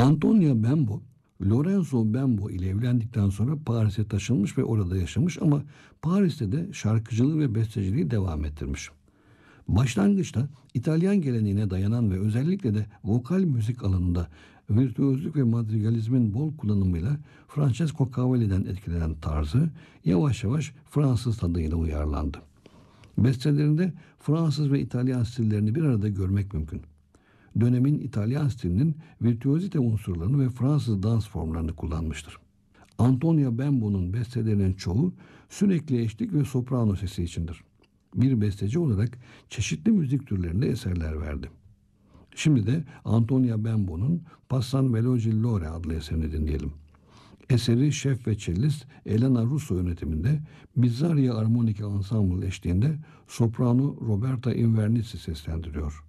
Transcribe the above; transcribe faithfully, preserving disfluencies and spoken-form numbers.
Antonia Bembo, Lorenzo Bembo ile evlendikten sonra Paris'e taşınmış ve orada yaşamış ama Paris'te de şarkıcılığı ve besteciliği devam ettirmiş. Başlangıçta İtalyan geleneğine dayanan ve özellikle de vokal müzik alanında virtüözlük ve madrigalizmin bol kullanımıyla Francesco Cavalli'den etkilenen tarzı yavaş yavaş Fransız tadıyla uyarlandı. Bestelerinde Fransız ve İtalyan stillerini bir arada görmek mümkün. Dönemin İtalyan stilinin virtüözite unsurlarını ve Fransız dans formlarını kullanmıştır. Antonia Bembo'nun bestelerinin çoğu sürekli eşlik ve soprano sesi içindir. Bir besteci olarak çeşitli müzik türlerinde eserler verdi. Şimdi de Antonia Bembo'nun Passan Veloci Lore adlı eserini dinleyelim. Eseri şef ve cellist Elena Russo yönetiminde Bizzaria Armonica Ensemble eşliğinde soprano Roberta Invernizzi seslendiriyor.